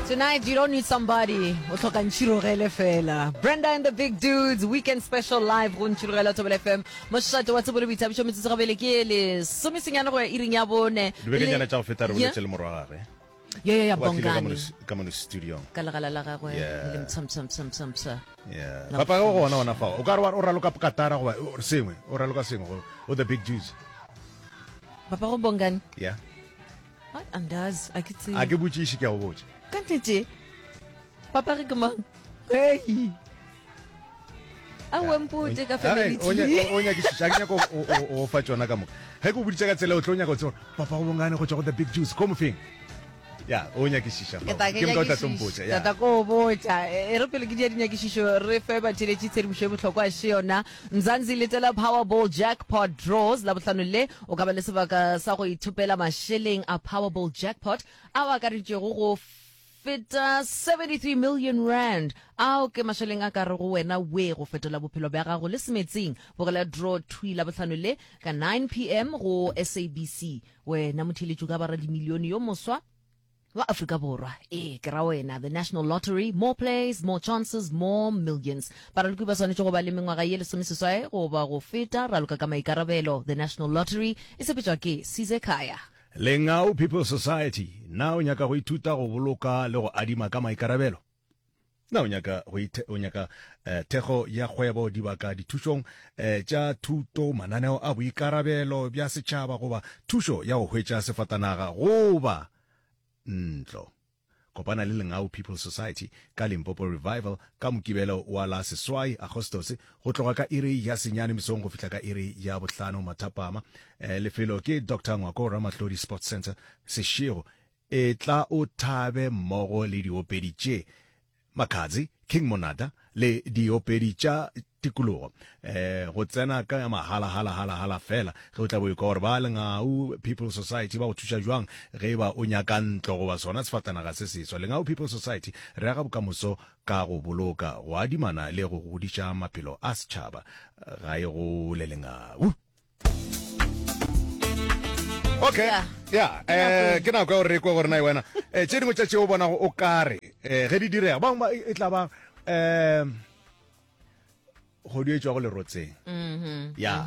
Tonight, you don't need somebody. Brenda and the Big Dudes, weekend special live on Chirugela Tobel FM. Moshato wa tsebole bitsa bisho metsi tsabele ke le somisinyana go iring ya bone. Dibekanyana tsa go feta re boletse le morwagare. Yeah, bongani. Ka mo studio. Ka legala la gagwe le mtsam. Yeah. Papa go gona fa. O ka re o raloka katara go sengwe, o raloka sengwe o the Big Dudes. Papa go bongani. Yeah. What andazi akithi. A ke botšiši ke a go botša. Kantete. Papa re kemang. Hey. Awempute ka family. Onya ke tshaka go o fa tsona ka mo. He go boditse ka tsela o tlonya go tsona. Papa go bongane go tswa go the Big Dudes come feng. Yeah, onya ke shisha. Ke mka ta tompotsa. Ya ta go botsa. Re pele ke di nya ke shisho re fe ba tshele tshitse mo botlhokwa a shiona. Mzansi letela Powerball jackpot draws la botlhano le o ka ba le sebaka sa go ithupela masheleng a Powerball jackpot. Awa ka re go feta 73 million rand. Ao ke masheleng a ka re go wena we go fetola bophelo ba gago le semetsing bogela draw twila botlhano le ka 9 p.m. go SABC. Wena motheletsi ka bara di milione yo moswa wa Afrika Borwa ke ra wena the National Lottery, more plays, more chances, more millions. Para le ba swanetse go ba le mengwaga ye le someseswae go ba go feta ra loka ka maikarabelo. The National Lottery e sepetswa ke Sizekaya. Lengau People Society na o nyaka go ithuta go boloka le go adima ka maikarabelo. Na o nyaka thego ya kgwebo di baka dithusong tša thuto mananeo a boikarabelo bja setšhaba goba thušo ya go hwetša sefatanaga goba ntlo. Kopana le Lengau People Society ka Limpopo Revival ka mokibelo wa la seswai Agostose go tloga ka iri ya senyane mesong go fitla ka iri ya botlhano mathapama. Lefelo ke Dr. Ngwako Ramatlhodi Sports Center Seshego e tla o thabe mmogo le diopedi tše Makadzi King Monada le diopedi tša tikologo go tsena ka mahala fela ge o tla bo ikore ba Lengau People Society ba go thuša jwang ge ba o nyaka ntlo goba sona sefatanaga se seswa. Lengau People Society re aga bokamoso ka go boloka go adimana le go godiša maphelo a setšhaba ga e go le Lengau. Okay, yeah, ke na go re ko gore na wena tše dingwe tša tšeo o bona o kare ge di direga bang ba e tla ba go di etswa go le rotseng. Ya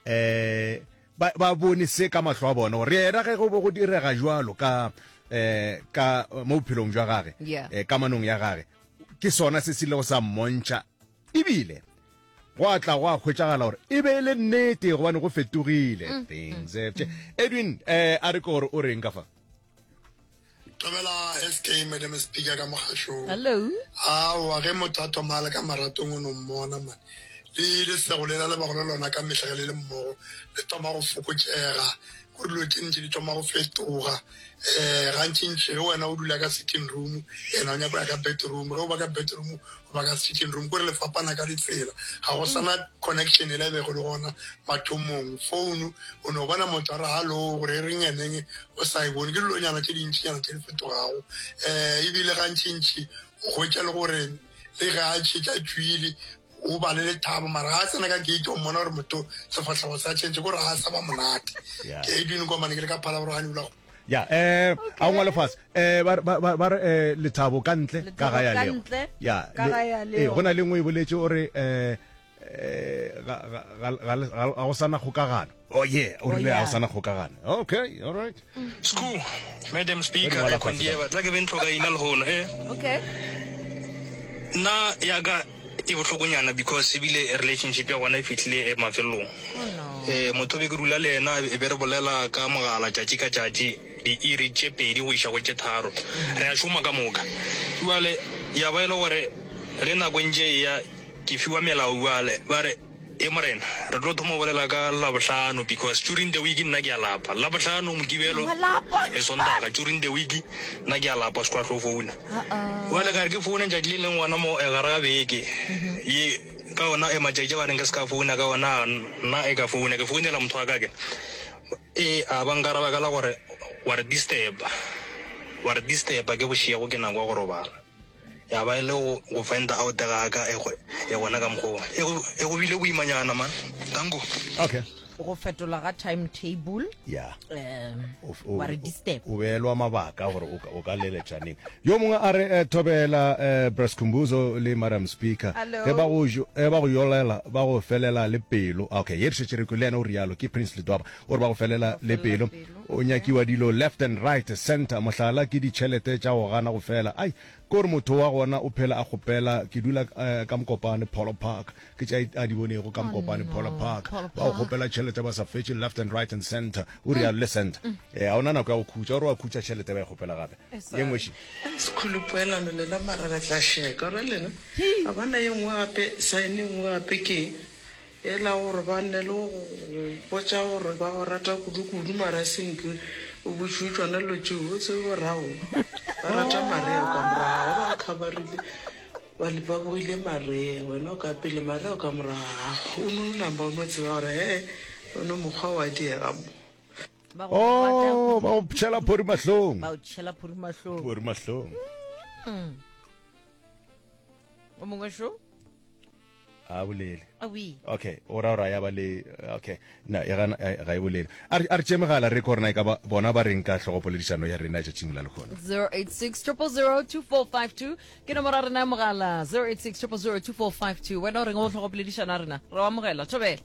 ba bone se ka mahlo a bona re era ge go go direga jwalo ka mo bophelong jwa gage ka manong ya gage ke sona se se le go sa mmontšha ebile go atla go a hwetšagala gore e be le nnete gobane go fetogile things. Edwin a re ko gore o reng ka fa Tobela SK Madam Speaker ka mogasho. Hello. Wa ge motho mala ka maratong o no mmona man. Le se go lela le ba go lona ka metlhagele le mmogo le toma go fokotšega go dilo tšentši di toma go fetoga gantšintši ge wena o dula ka sitting room ena o nyaka ka bedroom ge o ba ka bedroom o ba ka sitting room kore le fapana ka ditsela ga go sana connection e le bego le gona mathomong phone o no bona motho a re hallo gore e reng eneng o sa e bone ke dilonyana tše dintšhinyana tše di fetogago ebile gantšintši o hwetša le gore le ge a tšhetša tswile o ba le thabo mara ha tsena ka gate o mona gore motho sefatlhago sa tšhentše gore ga sa ba monate ke e dino komane ke le ka phala gore gane ula ya a ngwa lefase ba re lethabo ka ntle ka ga ya leo ya go na le ngwe e boletse ore ga go sana kgokagano o rile ga go sana kgokagano. Okay, all right. School Madam Speaker ya kondieva tla ke bentlo ka ina le hono Okay. Na ya ga e botlhokonyana because ebile relationship ya bona e fitlhile mafelong. Motho be ke rula le ena e be re bolela ka mogala tšatši ka tšatši di iri tše pedi go iša go tše tharo re a šoma ka moka jale ya ba e le gore ge nako ntše ya ke fiwa melao jale ba re e morena re tlo thoma bolela ka labohlano because during the week nna ke a lapa labohlano mokibelo e sontaga during the week nna ke a lapa se kwa tlo founa jale ka re ke founa tšatši le leng ngwana mo egare ga beke ye ka ona e matšatši ba reng ke se ka founa ka ona nna e ka founa ke founela motho wa kake a bankaraba ka la gore wa re disturba ke bošego ke nako ya go robala ya ba ile go find out ga ka e gona ka mgo e go bile boimanyana man tango. Okay, go fetola ga timetable yeah wa re disturb o belwa mabaka gore o ka leletša neng yo mongwe a re thobela Braskhumbuzo le Madam Speaker ge ba go yolela ba go felela le pelo okay ye re re le ena o rialo ke Prince Ledwaba o ba go felela le pelo o nyakiwa dilo left and right center mohlala ke ditšhelete tša go gana go fela ai ko re motho wa gona o phela a gopela ke dula ka Mokopane Polo Park ke tša a di bonego ka Mokopane Polo Park ba go gopela tšhelete ba sa fetše left and right and center o rialo le center a ona nako ya go khutša gore wa khutša tšhelete ba e gopela gape ye ngweši sekhulupoelano le la mara la tla sheka re lena a bana ye nngwe gape saene nngwe gape ke e la gore ba nne le go botša gore ba go rata kudu mara senke o botšwitswana lo tšeo o tsebe borago ba rata mareo ka morago ba kgabarile ba le ba boile mareo wena o ka pele mareo ka morago o no namba o no tseba gore o no mokgwa wa diega mo ba o tšhela phori mahlong o mongwe šo a bolele oui okay ora ya ba le okay na ga e bolele a re tšemegala re korna ka bona ba reng ka tlhogopoledišano ya rena tša tšhimla le khona 086 ke nomoro rena mogala 086 wena o reng o tlhogopoledišana rena re wa mogela thobela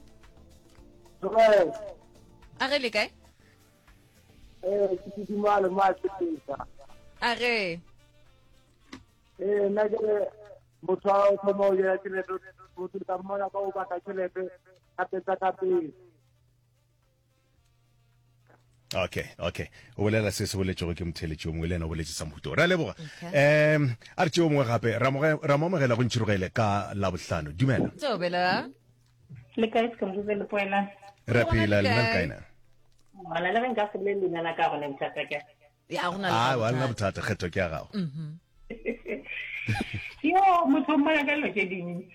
a ge le kae ke tidimalo ma tšhisa a ge nna ke motho a o thoma o dira tšhelete motho ka mmona ka o batla tšhelete kapetsa ka pele okay o bolela se se boletšego ke motheletši o mongwe le ena o boletše sa mohuto re a leboga a re tšeo mongwe gape ra momogela go ntšhirogele ka labohlano dumela thobela le kae se kambuze le poela re pila le nna kaina wala le nka se le lena la ka go ne mthatsa ke ya go na wa nna bothata kgetho ke ya gago yo motho mmana ka lo ke ding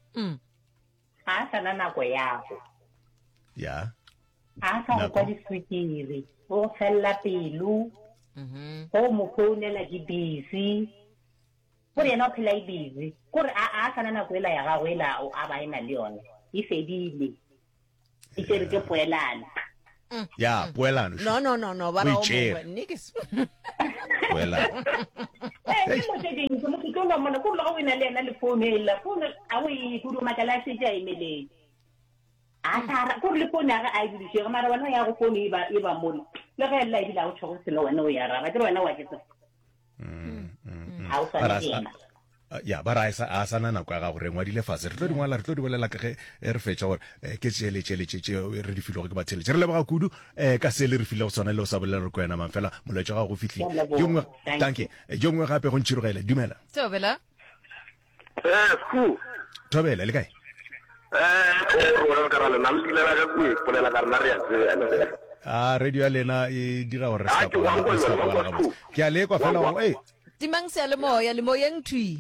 a sana nako yago ya a sa go kwa diswikiri o fella pelo o mo khounela di busy gore yena o phela I busy gore a sana nako ela ya gago ela o aba ena le yone e fedile e tere ke poelana ya poelano no ba ra o mongwe nikes poelano mo te ding mo ke tlola mona go lo wena le ena le phone ela phone a o e go duma kala se ja emeleng a tara go le phone ga a di shega mara wana ya go phone e ba mona le ga ela e bila o tsho se lo wena o ya raba ke wena wa ke tsa a o sa dina ya ba ra a sana nako ya gago re ngwadile fase re tlo dingwala re tlo di bolela ka ge re fetša gore ke tšele re di filego ke batheletše re leboga kudu ka se le re file go tsona le o sa bolela re ko wena mang fela molwetši wa gago go fitlhile tanke jo ngwe gape go ntšhirogele dumela thobela thobela le kae radio ya lena e dira gore ke a lekwa fela gore timang se le moyeng thui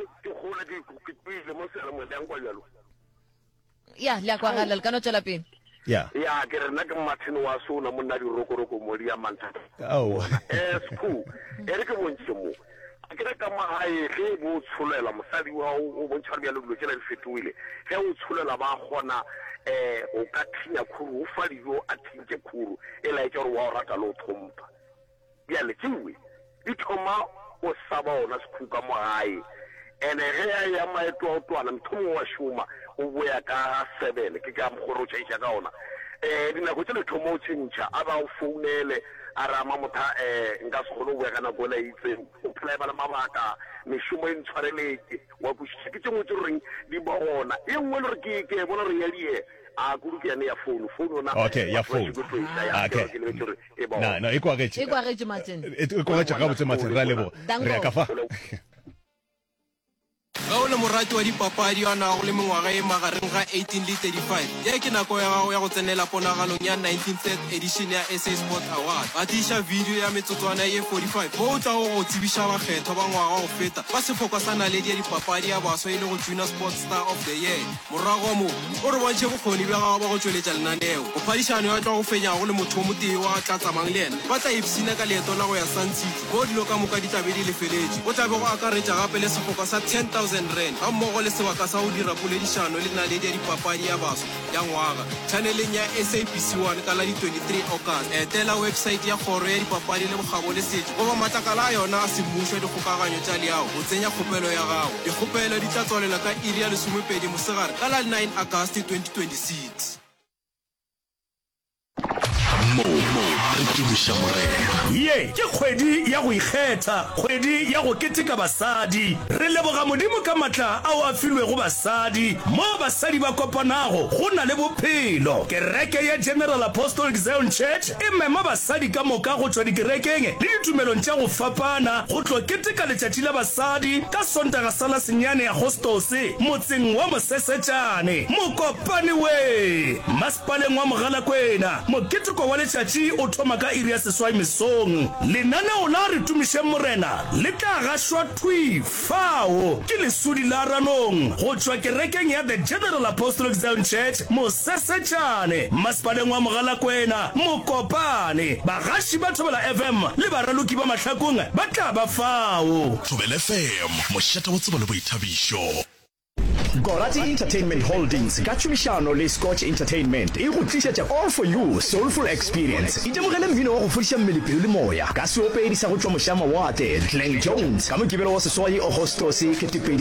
ya le kwa gala le kana tšela pele ya ke re nna ke mmathini wa sona monna di rokoroko mo di ya manthata sku ere ke bontse mo ke re ka magae ge bo tsholela mosadi wa o bontšha re bjalo dilo tsela di fetoile ge o tsholela ba gona o ka thinya khuru o fa dijo a thintše khuru e laetša gore wa o rata le o thompa bjale tsewe di thoma o saba ona sekhuka mo gae ene ge ya maeto a twana motho wa šoma o boya ka 7 ke ka mogoro o tšhaiša ka ona dinako tse le thomo o tšhentšha a ba o founele a rama motha nka se kgone o boya ka nako ela itseng o phela e ba le mabaka mešomo e ntshwareletse wa bušiša ke tse ngwe tse goreng di ba gona e nngwe le gore ke bona re yadie a kudu ke yane ya phone ona okay ya phone okay no e kwagetše Martin e kwagetše ga botse Martin ra lebo re ka fa ga o le morati wa dipapadi a nago le mengwaga e magareng ga 18 le 35 ye ke nako ya gago ya go tsenela ponagalong ya 19th edition ya SA Sport Award ba tiiša video ya metsotswana ye 45 mo o tla go tsebiša bakgetho ba ngwaga go feta ba sefoka sa naledi ya dipapadi ya baswa e le go junior sports star of the year morago mo o re bontšhe bokgoni bja gago ba go tšweletša lenaneo go phadišano ya tla go fenyago le motho o motee wa tla tsamang le ena ba tla ipsina ka leeto la go ya Sun City mo dilo ka moka di tlabe di lefeletše o tlabe go akaretša gape le sefoka sa 10,000 10,000 rand ga mmogo le sebaka sa go dira poledišano le naledi ya dipapadi ya baso ya ngwaga channeleng ya SABC 1 ka la di 23 August. Etela website ya kgoro ya dipapadi le bogabo le setso go ba matlakala a yona a semmušo ya dikgokaganyo tša leao go tsenya kgopelo ya gago. Dikgopelo di tla tswalela ka iri ya 12 mosegare ka la 9 August 2026. ye ke kgwedi ya go ikgetha, kgwedi ya go keteka basadi. Re leboga modimo ka matla ao a filwego basadi mo basadi ba kopanago go na le bophelo. Kereke ya General Apostolic Zion Church e mema basadi ka moka go tswa dikerekeng le ditumelong tša go fapana go tlo keteka letšatši la basadi ka Sontaga sa la senyane ya Agostose motseng wa Mosesetšane. Mokopane we masepaleng wa Mogalakwena. Moketeko wa letšatši o thoma ka iri ya seswai mesong. Lenaneo la re tumiše morena le tla gašwa twi fao ke lesudi la ranong go tšwa kerekeng ya The General Apostolic Zion Church Mosesetšane masepaleng wa Mogalakwena. Mokopane bagaši ba Thobela FM le baraloki ba mahlakong ba tla ba fao. Thobela FM mošata o tseba le boithabišo. Gorati Entertainment Holdings ka tšhomišano le Scotch Entertainment e go tlišetša All For You Soulful Experience. Itemogele mmino wa go fodiša mmelepelo le moya ka seopedi sa go tšwa mošama wate Glenn Jones ka mokibelo wa seswai Agostose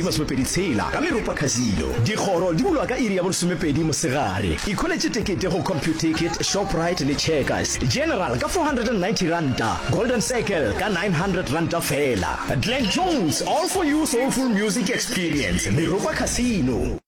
2026 ka Meropa Casino. Dikgoro di bulwa ka iri ya bolesomepedi mosegare. Ikholetše tekete go CompuTicket, Shoprite le Checkers. General ka 490 ranta, Golden Circle ka 900 ranta fela. Glenn Jones All For You Soulful Music Experience Meropa Casino.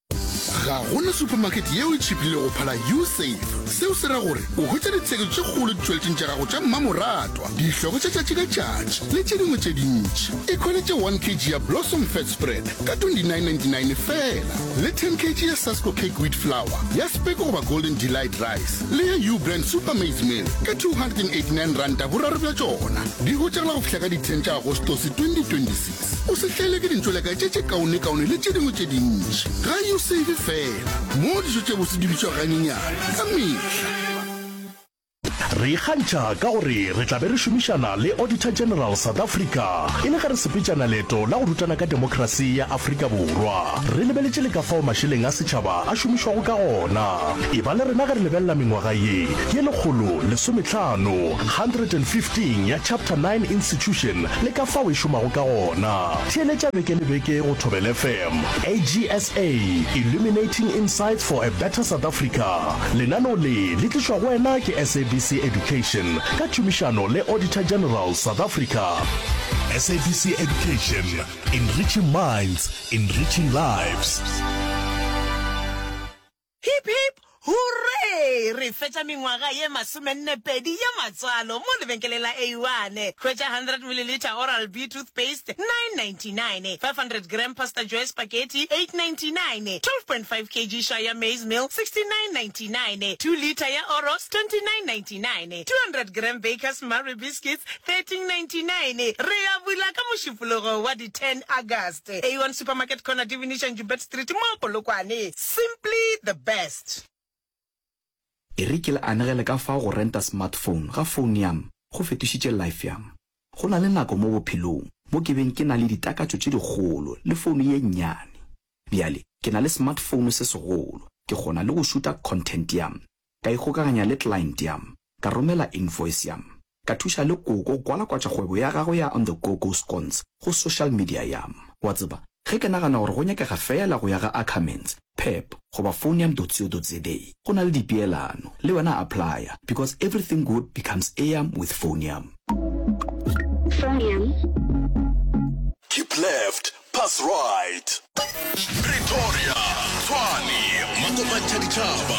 Ga gona supermarket yeo e tšhipile go phala U-Save. Seo se ra gore o hwetša ditsheko tše kgolo ditšweletšeng tša gago tša mmamoratwa, dihlogo tša tšatši ka tšatši le tše dingwe tše dintši. E khweletše 1 kg ya Blossom Fat Spread ka 29.99 fela, le 10 kg ya Sasko Cake Wheat Flour ya Speko goba Golden Delight Rice le ya U-Brand Super Maize Meal ka 289 ranta boraro bja tšona. Di hwetšagala go fihla ka di 10 tša Agostose 2026. O se hlele ke dintšweleka tše kaone le tše dingwe tše dintši. Ga U-Save fela mo dijo tše bose di bitšwa ganyenyane ka mehla. Re ikgantšha ka gore re tla be re šomišana le Auditor General South Africa e le ga re sepetšana leeto la go rutana ka demokrasi ya Afrika Borwa. Re lebeletše le ka fao mašeleng a setšhaba a šomišwago ka gona. E ba le rena ge re lebelela mengwaga ye 115 115 ya Chapter 9 Institution le ka fao e šomago ka gona. Theeletša beke le beke go Thobela FM. AGSA Illuminating Insights for a Better South Africa. Lenano le tlišwa go wena ke SABC Education ka tšhomišano le Auditor General South Africa. SABC Education, enriching minds, enriching lives. Hip hip hooray! Re fetša mengwaga ye 42 ya matswalo mo lebenkeleng la A1. Hwetša 100 ml Oral B toothpaste 9.99, 500 gram Pastor Joy spaghetti 8.99, 12.5 kg Shire maize meal 69.99, 2 liter ya Oros 29.99, 200 gram Baker's Murray biscuits 13.99. Re a bula ka mošupologo wa di 10 August. A1 Supermarket Corner Divination Jubet Street mo Polokwane. Simply the best. Erike le anegele ka fao go renta smartphone ga phone yam go fetošitše life yam. Go na le nako mo bophelong mo ke beng ke na le ditakatšo tše dikgolo le phone ye nnyane. Bjale ke na le smartphone se segolo, ke gona le go shoota content yam, ka ikgokaganya le client yam, ka romela invoice yam, ka thuša le koko kwala kwatša kgwebo ya gago ya on the go scones go social media yam. Wa tseba ge ke nagana gore go nyakega fela go ya ga Ackermans, Pep goba phoneyam.co.za go na le dipeelano le wena applya, because everything good becomes AM with Phoneyam. Keep left, pass right. Pretoria, Tshwane, Makomatšaditšhaba,